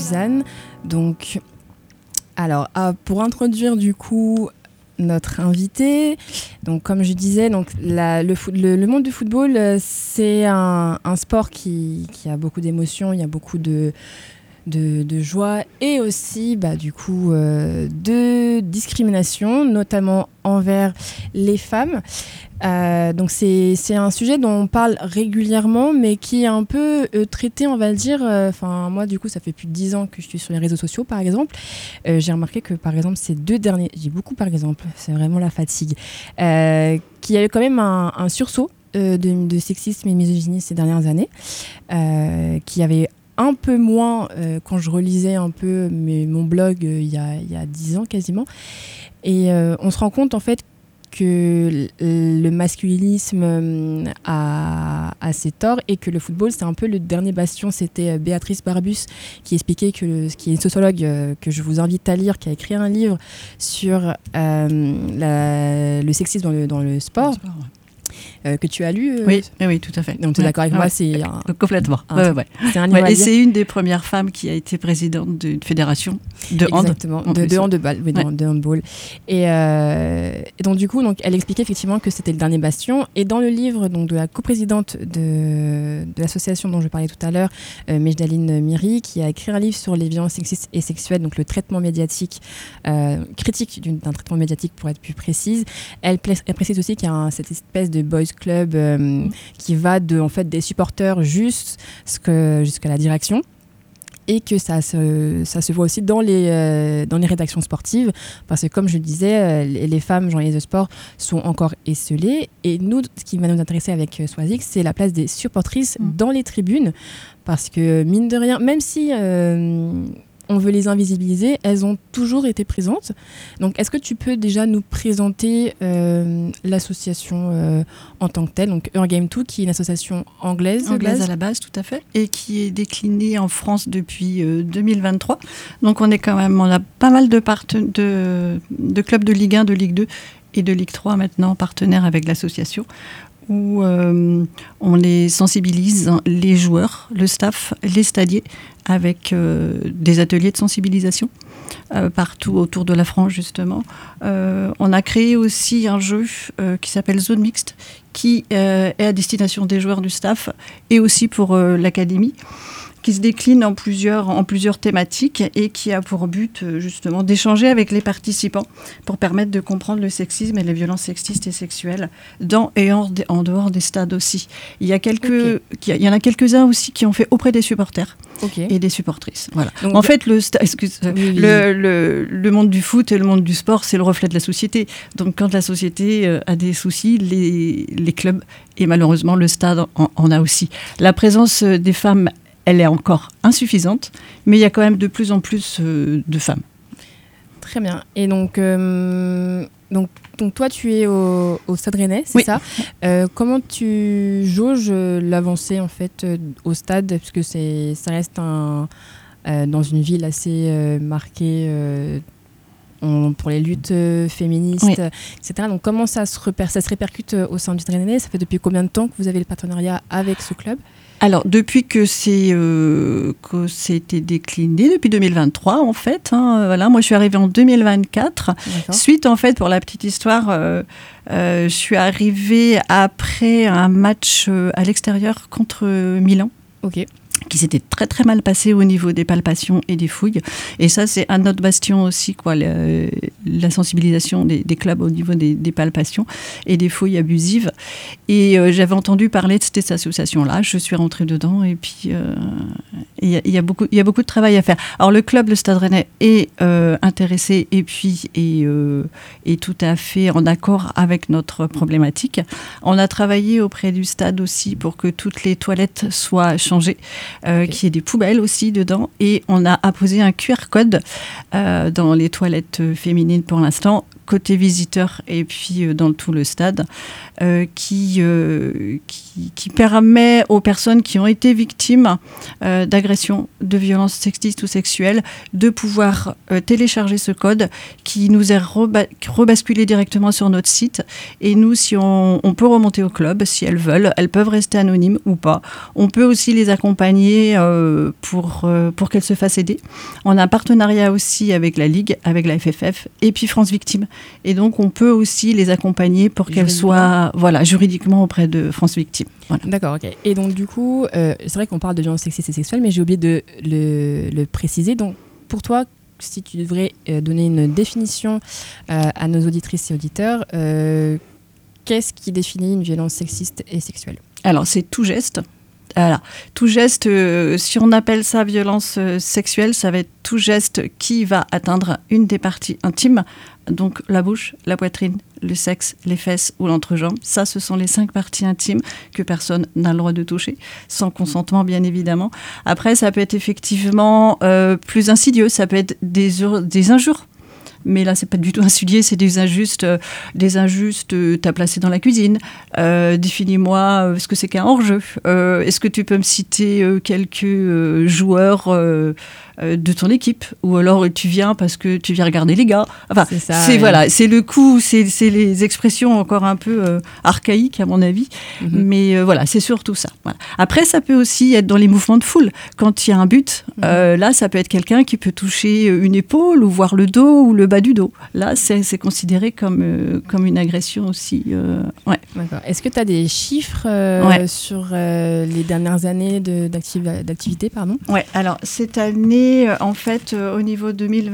Suzanne. Donc, alors, pour introduire du coup notre invité, donc comme je disais, donc le monde du football, c'est un sport qui a beaucoup d'émotions, il y a beaucoup de joie et aussi du coup de discrimination, notamment envers les femmes. Donc c'est un sujet dont on parle régulièrement, mais qui est un peu traité, on va le dire. Moi, du coup, ça fait plus de 10 ans que je suis sur les réseaux sociaux, par exemple. J'ai remarqué que, par exemple, ces 2 derniers... J'ai beaucoup, par exemple, c'est vraiment la fatigue. Qu'il y a eu quand même un sursaut de sexisme et de misogynie ces dernières années, qui avait un peu moins quand je relisais un peu mon blog il y a 10 ans quasiment. Et on se rend compte, en fait, que le masculinisme a ses torts et que le football, c'est un peu le dernier bastion. C'était Béatrice Barbus qui expliquait qui est une sociologue que je vous invite à lire, qui a écrit un livre sur le sexisme dans le sport. Que tu as lu oui, tout à fait. Donc tu es d'accord avec moi, c'est complètement. C'est un livre et c'est une des premières femmes qui a été présidente d'une fédération de hand. Exactement, de handball, de handball. Et donc du coup, elle expliquait effectivement que c'était le dernier bastion. Et dans le livre donc de la coprésidente de l'association dont je parlais tout à l'heure, Mejdaline Miri, qui a écrit un livre sur les violences sexistes et sexuelles, donc le traitement médiatique, critique d'un traitement médiatique pour être plus précise. Elle précise aussi qu'il y a cette espèce de boys club qui va des supporters jusqu'à la direction, et que ça se voit aussi dans les rédactions sportives, parce que comme je le disais, les femmes journalistes de sport sont encore esseulées, et nous, ce qui va nous intéresser avec Swazik, c'est la place des supportrices dans les tribunes, parce que mine de rien, même si on veut les invisibiliser, elles ont toujours été présentes. Donc, est-ce que tu peux déjà nous présenter l'association en tant que telle, donc Eurgame2, qui est une association anglaise à la base, tout à fait, et qui est déclinée en France depuis 2023. Donc, on a pas mal de clubs de Ligue 1, de Ligue 2 et de Ligue 3 maintenant partenaires avec l'association, où on les sensibilise, les joueurs, le staff, les stadiers, avec des ateliers de sensibilisation partout autour de la France, justement. On a créé aussi un jeu qui s'appelle Zone Mixte, qui est à destination des joueurs, du staff, et aussi pour l'académie, qui se décline en plusieurs thématiques et qui a pour but justement d'échanger avec les participants pour permettre de comprendre le sexisme et les violences sexistes et sexuelles dans et en dehors des stades aussi. Il y en a quelques-uns aussi qui ont fait auprès des supporters et des supportrices. Voilà. Donc, en fait, le monde du foot et le monde du sport, c'est le reflet de la société. Donc quand la société a des soucis, les clubs et malheureusement le stade en a aussi. La présence des femmes, elle est encore insuffisante, mais il y a quand même de plus en plus de femmes. Très bien. Et donc toi, tu es au Stade Rennais, c'est ça ? Comment tu jauges l'avancée en fait au stade, puisque ça reste dans une ville assez marquée pour les luttes féministes, etc. Donc comment ça se répercute au sein du Stade Rennais ? Ça fait depuis combien de temps que vous avez le partenariat avec ce club ? Alors, depuis que c'était décliné, depuis 2023, en fait. Voilà, moi, je suis arrivée en 2024. D'accord. Suite, en fait, pour la petite histoire, je suis arrivée après un match à l'extérieur contre Milan. Ok. Qui s'était très très mal passé au niveau des palpations et des fouilles. Et ça, c'est un autre bastion aussi, la sensibilisation des clubs au niveau des palpations et des fouilles abusives. Et j'avais entendu parler de cette association-là. Je suis rentrée dedans et puis il y a beaucoup de travail à faire. Alors le club, le Stade Rennais, est intéressé et puis est tout à fait en accord avec notre problématique. On a travaillé auprès du stade aussi pour que toutes les toilettes soient changées. Qu'il y ait des poubelles aussi dedans, et on a apposé un QR code dans les toilettes féminines pour l'instant côté visiteur et puis dans tout le stade, qui permet aux personnes qui ont été victimes d'agressions, de violences sexistes ou sexuelles, de pouvoir télécharger ce code qui nous est rebasculé directement sur notre site. Et nous, si on peut remonter au club, si elles veulent, elles peuvent rester anonymes ou pas. On peut aussi les accompagner pour qu'elles se fassent aider. On a un partenariat aussi avec la Ligue, avec la FFF et puis France Victimes. Et donc, on peut aussi les accompagner pour qu'elles soient juridiquement auprès de France Victimes. Voilà. D'accord, ok. Et donc, du coup, c'est vrai qu'on parle de violences sexistes et sexuelles, mais j'ai oublié de le préciser. Donc, pour toi, si tu devrais donner une définition à nos auditrices et auditeurs, qu'est-ce qui définit une violence sexiste et sexuelle ? Alors, c'est tout geste. Voilà. Tout geste, si on appelle ça violence sexuelle, ça va être tout geste qui va atteindre une des parties intimes, donc la bouche, la poitrine, le sexe, les fesses ou l'entrejambe. Ça, ce sont les 5 parties intimes que personne n'a le droit de toucher, sans consentement bien évidemment. Après, ça peut être effectivement plus insidieux, ça peut être des injures. Mais là, c'est pas du tout insidieux, c'est des injustes, t'as placé dans la cuisine. Définis-moi ce que c'est qu'un hors-jeu. Est-ce que tu peux me citer quelques joueurs de ton équipe, ou alors tu viens parce que tu viens regarder les gars. Enfin, c'est le coup, c'est les expressions encore un peu archaïques à mon avis, mais voilà, c'est surtout ça. Voilà. Après, ça peut aussi être dans les mouvements de foule. Quand il y a un but, là, ça peut être quelqu'un qui peut toucher une épaule ou voir le dos ou le bas du dos. Là, c'est considéré comme une agression aussi. Ouais. D'accord. Est-ce que tu as des chiffres sur les dernières années d'activité, pardon ? Ouais. Alors cette année, en fait, au niveau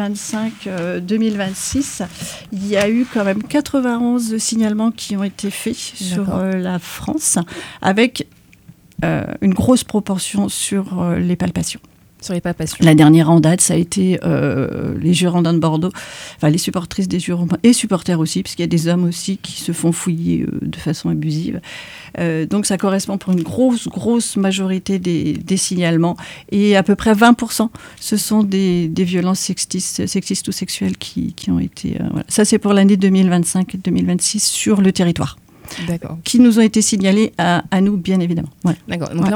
2025-2026, il y a eu quand même 91 signalements qui ont été faits sur la France, avec une grosse proportion sur les palpations. Sur les palpations. La dernière en date, ça a été les Girondins de Bordeaux, enfin les supportrices des Girondins et supporters aussi, parce qu'il y a des hommes aussi qui se font fouiller de façon abusive. Donc ça correspond pour une grosse majorité des signalements, et à peu près 20%, ce sont des violences sexistes ou sexuelles qui ont été... voilà. Ça, c'est pour l'année 2025-2026 sur le territoire. D'accord. Qui nous ont été signalés à nous, bien évidemment. Ouais. D'accord. Donc là,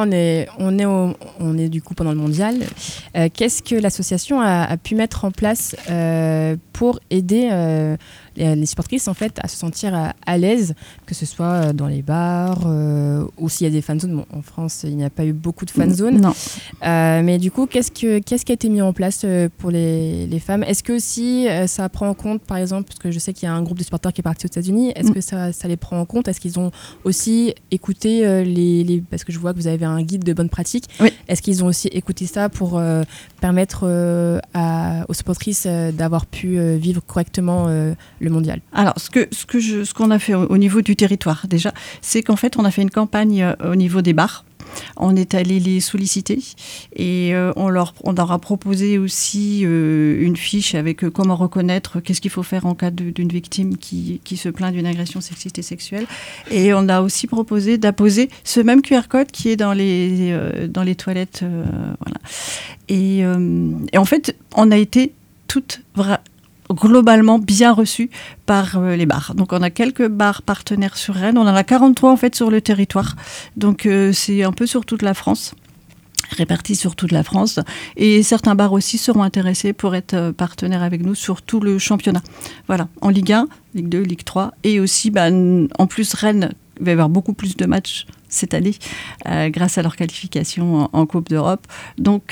on est du coup pendant le mondial. Qu'est-ce que l'association a pu mettre en place pour aider les supportrices en fait à se sentir à l'aise, que ce soit dans les bars ou s'il y a des fan zones. Bon, en France, il n'y a pas eu beaucoup de fan zones. Non. Mais du coup, qu'est-ce qui a été mis en place pour les femmes ? Est-ce que aussi ça prend en compte, par exemple, parce que je sais qu'il y a un groupe de supporters qui est parti aux États-Unis, est-ce que ça les prend en compte ? Est-ce qu'ils ont aussi écouté parce que je vois que vous avez un guide de bonne pratique. Oui. Est-ce qu'ils ont aussi écouté ça pour permettre aux supportrices d'avoir pu vivre correctement le mondial ? Alors, ce qu'on a fait au niveau du territoire, déjà, c'est qu'en fait, on a fait une campagne au niveau des bars. On est allé les solliciter et on leur a proposé aussi une fiche avec comment reconnaître, qu'est-ce qu'il faut faire en cas d'une victime qui se plaint d'une agression sexiste et sexuelle. Et on a aussi proposé d'apposer ce même QR code qui est dans les toilettes. Voilà. Et en fait, on a été toutes globalement bien reçus par les bars. Donc on a quelques bars partenaires sur Rennes, on en a 43 en fait sur le territoire. Donc c'est un peu sur toute la France, répartis sur toute la France, et certains bars aussi seront intéressés pour être partenaires avec nous sur tout le championnat. Voilà, en Ligue 1, Ligue 2, Ligue 3, et aussi en plus Rennes il va y avoir beaucoup plus de matchs cette année grâce à leur qualification en Coupe d'Europe. Donc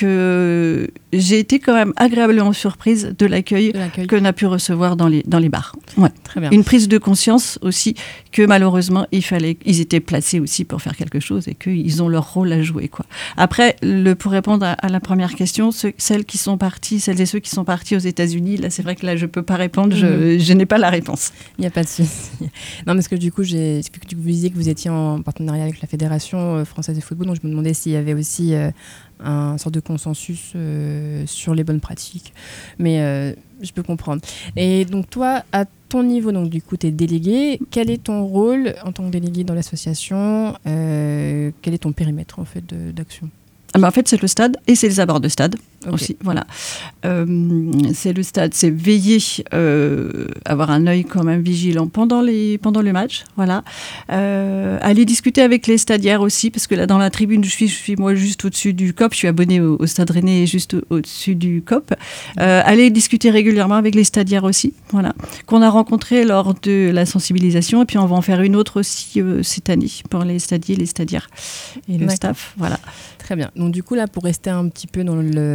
j'ai été quand même agréablement surprise de l'accueil qu'on a pu recevoir dans les bars. Ouais. Très bien. Une prise de conscience aussi que malheureusement ils étaient placés aussi pour faire quelque chose et qu'ils ont leur rôle à jouer, quoi. Après, pour répondre à la première question, celles et ceux qui sont partis aux États-Unis, là c'est vrai que là je peux pas répondre, je n'ai pas la réponse. Il n'y a pas de souci. Non, parce que du coup, vous disiez que vous étiez en partenariat avec la Fédération française de football, donc je me demandais s'il y avait aussi un sorte de consensus sur les bonnes pratiques. Mais je peux comprendre. Et donc toi, à ton niveau, donc du coup, tu es délégué. Quel est ton rôle en tant que délégué dans l'association ? Quel est ton périmètre en fait d'action ? En fait, c'est le stade et c'est les abords de stade. aussi. Voilà. C'est le stade, c'est veiller, avoir un œil quand même vigilant pendant le match. Voilà. Aller discuter avec les stadiaires aussi, parce que là, dans la tribune, je suis moi juste au-dessus du COP. Je suis abonnée au Stade Rennais, juste au-dessus du COP. Aller discuter régulièrement avec les stadiaires aussi. Voilà. Qu'on a rencontré lors de la sensibilisation. Et puis, on va en faire une autre aussi cette année pour les stadiers, les stadiaires et le staff. Voilà. Très bien. Donc du coup, là, pour rester un petit peu dans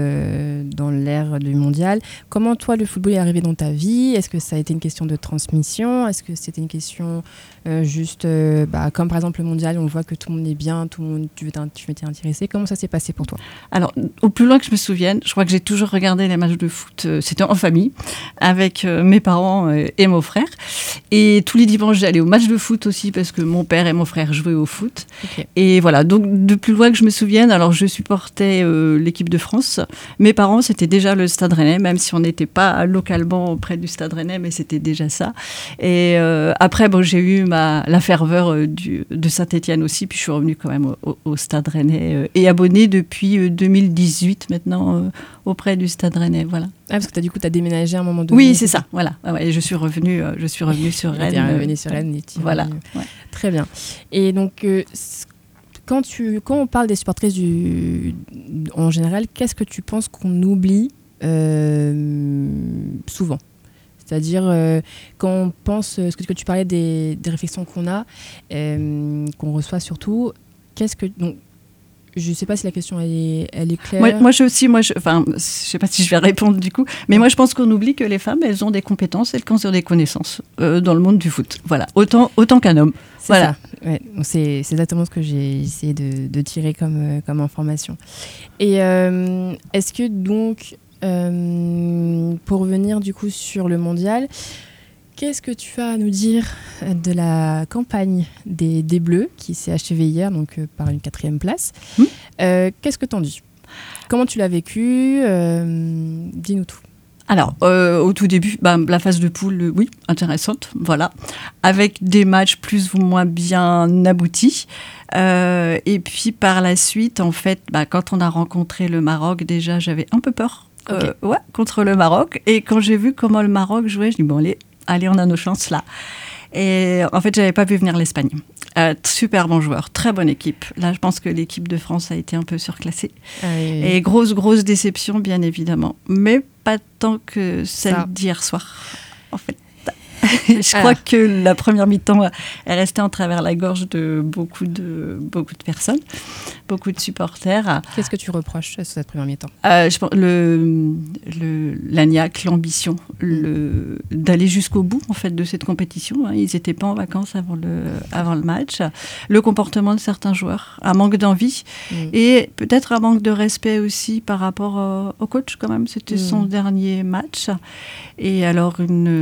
l'ère du mondial, comment toi, le football est arrivé dans ta vie ? Est-ce que ça a été une question de transmission ? Est-ce que c'était une question juste, comme par exemple le mondial, on voit que tout le monde est bien, tout le monde, tu m'étais intéressé. Comment ça s'est passé pour toi ? Alors, au plus loin que je me souvienne, je crois que j'ai toujours regardé les matchs de foot, c'était en famille, avec mes parents et mon frère. Et tous les dimanches, j'allais au match de foot aussi, parce que mon père et mon frère jouaient au foot. Okay. Et voilà, donc de plus loin que je me souvienne, alors je supportais l'équipe de France. Mes parents, c'était déjà le Stade Rennais, même si on n'était pas localement près du Stade Rennais, mais c'était déjà ça. Et après, j'ai eu la ferveur de Saint-Étienne aussi, puis je suis revenue quand même au Stade Rennais et abonnée depuis 2018 maintenant auprès du Stade Rennais, voilà. Ah, parce que du coup, tu as déménagé à un moment donné. Oui, c'est ça, voilà. Et je suis revenue sur Rennes. Tu es revenue sur Rennes. Voilà. Ouais. Très bien. Et donc, quand on parle des supportrices en général, qu'est-ce que tu penses qu'on oublie souvent ? C'est-à-dire, quand on pense, ce que tu parlais des réflexions qu'on a, qu'on reçoit surtout, donc, je ne sais pas si la question elle est claire. Moi, je sais pas si je vais répondre du coup, mais moi je pense qu'on oublie que les femmes, elles ont des compétences, elles ont des connaissances dans le monde du foot. Voilà, autant qu'un homme. C'est ça. Ouais. C'est exactement ce que j'ai essayé de tirer comme information. Et est-ce que donc, pour revenir du coup sur le mondial, qu'est-ce que tu as à nous dire de la campagne des Bleus qui s'est achevée hier, donc par une 4e place ? Qu'est-ce que t'en dis ? Comment tu l'as vécu ? Dis-nous tout. Alors, au tout début, la phase de poule, oui, intéressante, voilà, avec des matchs plus ou moins bien aboutis. Et puis par la suite, en fait, quand on a rencontré le Maroc, déjà, j'avais un peu peur contre le Maroc. Et quand j'ai vu comment le Maroc jouait, je dis bon, allez, on a nos chances là. Et en fait, j'avais pas vu venir l'Espagne. Super bon joueur, très bonne équipe. Là, je pense que l'équipe de France a été un peu surclassée. Et grosse déception, bien évidemment. Mais pas tant que celle d'hier soir, en fait. Je crois que la première mi-temps est restée en travers la gorge de beaucoup de personnes, beaucoup de supporters. Qu'est-ce que tu reproches sur cette première mi-temps ? Je pense l'agnac, l'ambition, d'aller jusqu'au bout en fait de cette compétition. Ils n'étaient pas en vacances avant le match. Le comportement de certains joueurs, un manque d'envie et peut-être un manque de respect aussi par rapport au coach quand même. C'était son dernier match et alors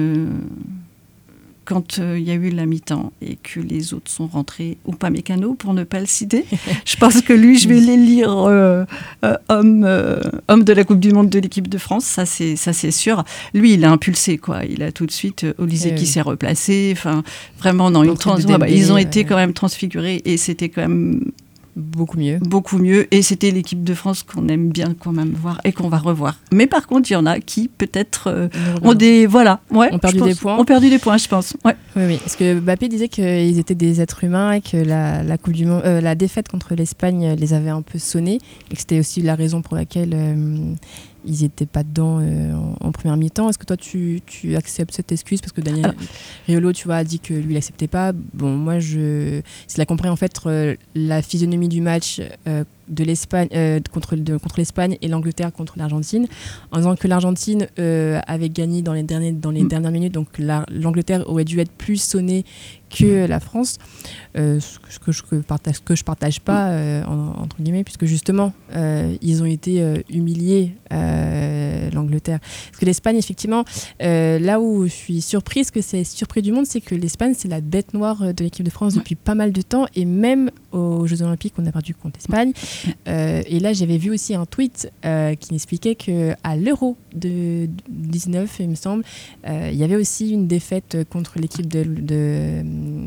quand il y a eu la mi-temps et que les autres sont rentrés, ou pas Mécano, pour ne pas le citer, je pense que lui, je vais l'élire homme de la Coupe du Monde de l'équipe de France, ça c'est sûr. Lui, il a impulsé, quoi. Il a tout de suite, Olysée qui s'est replacé, enfin, vraiment, dans une ils ont été quand même transfigurés et c'était quand même... Beaucoup mieux. Et c'était l'équipe de France qu'on aime bien quand même voir et qu'on va revoir. Mais par contre, il y en a qui peut-être ont des... Voilà. Ouais, ont perdu des points. Ont perdu des points, je pense. Ouais. Oui. Parce que Mbappé disait qu'ils étaient des êtres humains et que la Coupe du Monde, la défaite contre l'Espagne les avait un peu sonnés et que c'était aussi la raison pour laquelle... ils n'étaient pas dedans en première mi-temps. Est-ce que toi, tu acceptes cette excuse ? Parce que Daniel Riolo, tu vois, a dit que lui, il n'acceptait pas. Bon, moi, c'est la compris en fait la physionomie du match de l'Espagne contre l'Espagne et l'Angleterre contre l'Argentine, en disant que l'Argentine avait gagné dans les dernières minutes, donc l'Angleterre aurait dû être plus sonnée que la France, ce que je partage pas entre guillemets, puisque justement ils ont été humiliés, l'Angleterre, parce que l'Espagne effectivement, là où je suis surprise que c'est surpris du monde, c'est que l'Espagne c'est la bête noire de l'équipe de France depuis pas mal de temps, et même aux Jeux Olympiques on a perdu contre l'Espagne. Et là j'avais vu aussi un tweet qui expliquait qu'à l'Euro de 19 il me semble, il y avait aussi une défaite contre l'équipe de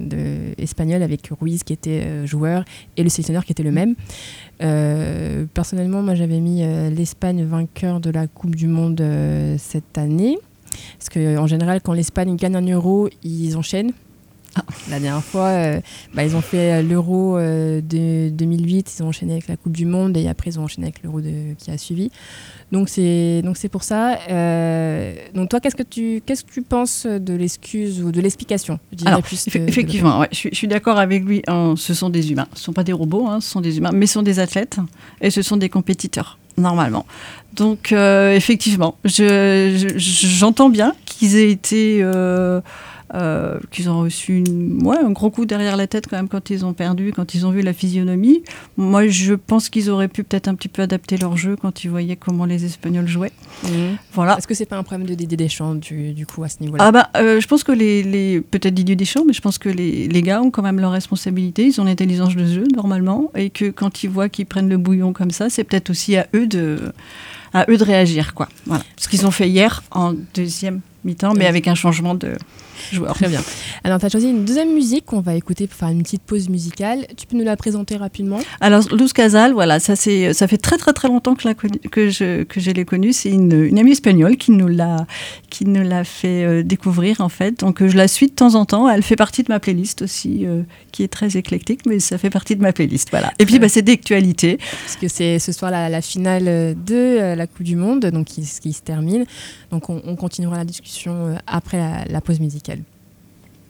espagnole avec Ruiz qui était joueur et le sélectionneur qui était le même. Personnellement, moi j'avais mis l'Espagne vainqueur de la Coupe du Monde cette année. Parce qu'en général, quand l'Espagne gagne un Euro, ils enchaînent. La dernière fois, ils ont fait l'Euro de 2008, ils ont enchaîné avec la Coupe du Monde et après ils ont enchaîné avec l'Euro qui a suivi. Donc c'est pour ça. Donc toi, qu'est-ce que tu penses de l'excuse ou de l'explication? Alors, effectivement, ouais, je suis d'accord avec lui. Ce sont des humains. Ce ne sont pas des robots, ce sont des humains, mais ce sont des athlètes et ce sont des compétiteurs, normalement. Donc effectivement, j'entends bien qu'ils aient été... qu'ils ont reçu un gros coup derrière la tête quand même quand ils ont perdu, quand ils ont vu la physionomie. Moi, je pense qu'ils auraient pu peut-être un petit peu adapter leur jeu quand ils voyaient comment les Espagnols jouaient. Voilà. Est-ce que c'est pas un problème de Didier Deschamps du coup à ce niveau-là? Je pense que peut-être Didier Deschamps, mais je pense que les gars ont quand même leur responsabilité. Ils ont l'intelligence de jeu normalement, et que quand ils voient qu'ils prennent le bouillon comme ça, c'est peut-être aussi à eux de réagir, quoi. Voilà. Ce qu'ils ont fait hier en deuxième mi-temps, mais avec un changement de joueur. Très bien. Alors, tu as choisi une deuxième musique qu'on va écouter pour faire une petite pause musicale. Tu peux nous la présenter rapidement? Alors, Luz Casal, voilà, ça fait très très très longtemps que je l'ai connue. C'est une amie espagnole qui nous l'a fait découvrir, en fait. Donc, je la suis de temps en temps. Elle fait partie de ma playlist aussi, qui est très éclectique, mais ça fait partie de ma playlist, voilà. Et puis, c'est d'actualité. Parce que c'est ce soir la finale de la Coupe du Monde, donc qui se termine. Donc, on continuera la discussion après la pause musicale.